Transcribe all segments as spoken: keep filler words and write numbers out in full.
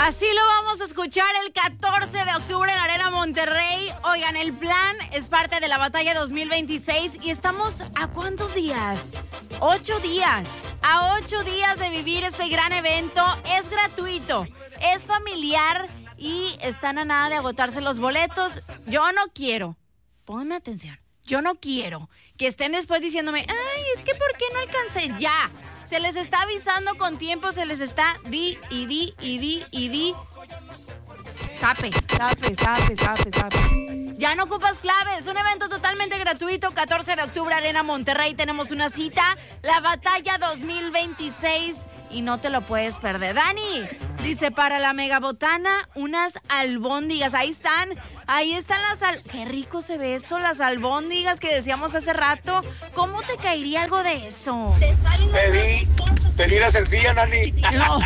Así lo vamos a escuchar el catorce de octubre en la Arena Monterrey. Oigan, el plan es parte de la batalla dos mil veintiséis y estamos ¿a cuántos días? Ocho días. A ocho días de vivir este gran evento. Es gratuito, es familiar y están a nada de agotarse los boletos. Yo no quiero, pónganme atención, yo no quiero que estén después diciéndome, ay, es que ¿por qué no alcancé? Ya. Se les está avisando con tiempo, se les está di y di y di y di. Sape, sape, sape, sape, sape. Ya no ocupas claves, un evento totalmente gratuito, catorce de octubre, Arena Monterrey. Tenemos una cita, la batalla dos mil veintiséis, y no te lo puedes perder. Dani dice, para la megabotana, unas albóndigas. Ahí están, ahí están las al... Qué rico se ve eso, las albóndigas que decíamos hace rato. ¿Cómo te caería algo de eso? Pedí, pedí la sencilla, Nani. No.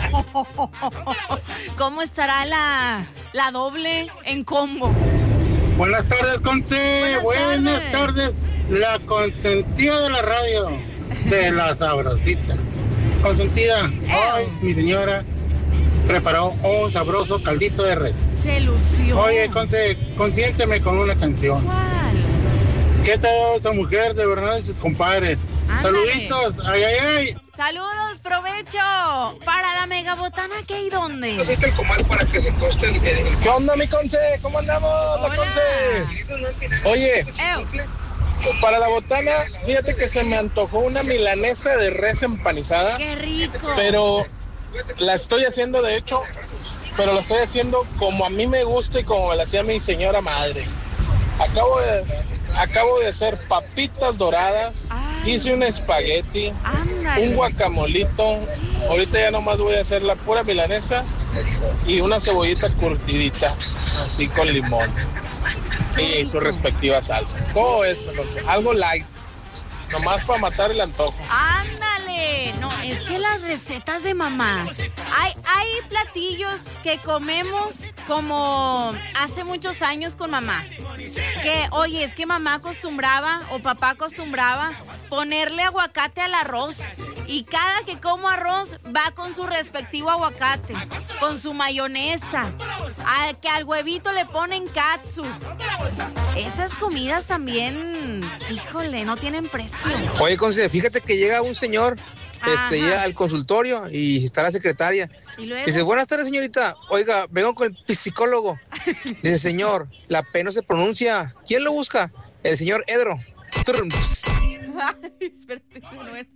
¿Cómo estará la, la doble en combo? Buenas tardes, Conce. Buenas, Buenas tardes. tardes. La consentida de la radio, de la sabrosita. Consentida, hoy mi señora preparó un sabroso caldito de res. Se lució. Oye, Conce, consiénteme con una canción. ¿Cuál? ¿Qué tal esa mujer de verdad y sus compadres? Ándale. Saluditos, ay, ay, ay. Saludos, provecho. Para la megabotana, ¿qué y dónde? Necesita el comal para que se coste el... ¿Qué onda, mi Conce? ¿Cómo andamos, la Hola. Conce? Oye, Ew, para la botana, fíjate que se me antojó una milanesa de res empanizada, qué rico. pero la estoy haciendo, de hecho, pero la estoy haciendo como a mí me gusta y como me la hacía mi señora madre. Acabo de, acabo de hacer papitas doradas, Ay. hice un espagueti, Ándale. un guacamolito, ahorita ya nomás voy a hacer la pura milanesa y una cebollita curtidita, así con limón y su respectiva salsa. ¿Cómo es? Entonces, algo light, nomás para matar el antojo. Ándale. No, es que las recetas de mamá. Hay, hay platillos que comemos como hace muchos años con mamá. Que, oye, es que mamá acostumbraba o papá acostumbraba ponerle aguacate al arroz. Y cada que como arroz va con su respectivo aguacate, con su mayonesa. Al que al huevito le ponen katsu. Esas comidas también, híjole, no tienen precio. Oye, Conce, fíjate que llega un señor Ajá. este, llega al consultorio y está la secretaria. ¿Y luego? Dice, buenas tardes, señorita. Oiga, vengo con el psicólogo. Dice, señor, la P no se pronuncia. ¿Quién lo busca? El señor Edro. Trumps. Ay, espérate, no era.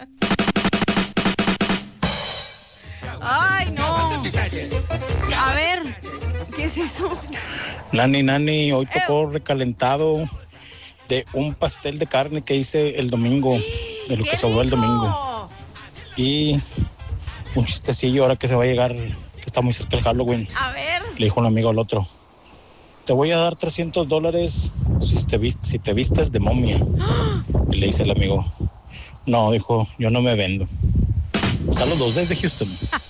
Ay, no. A ver, ¿qué es eso? Nani, Nani, hoy tocó recalentado de un pastel de carne que hice el domingo, de lo ¡Qué que sobró el rico! domingo. Y un chistecillo ahora que se va a llegar, que está muy cerca el Halloween. A ver. Le dijo un amigo al otro, te voy a dar trescientos dólares si te, vist- si te vistes de momia. Y le dice el amigo, no, dijo, yo no me vendo. Saludos desde Houston.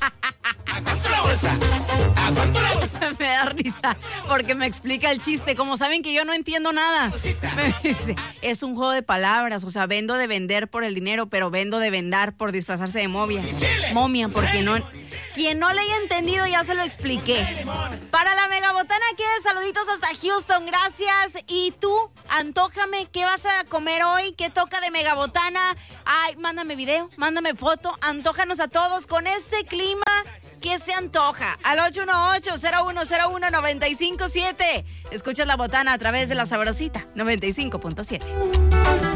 Me da risa porque me explica el chiste. Como saben que yo no entiendo nada, me dice, es un juego de palabras. O sea, vendo de vender por el dinero, pero vendo de vendar por disfrazarse de momia. Momia, porque no... Quien no le haya entendido ya se lo expliqué. Para la megabotana, aquí saluditos hasta Houston, gracias. Y tú, antójame, ¿qué vas a comer hoy? ¿Qué toca de megabotana? Ay, mándame video, mándame foto, antójanos a todos con este clima. ¿Qué se antoja? Al ocho uno ocho, cero uno cero uno, nueve cinco siete. Escuchas la botana a través de la Sabrosita noventa y cinco punto siete.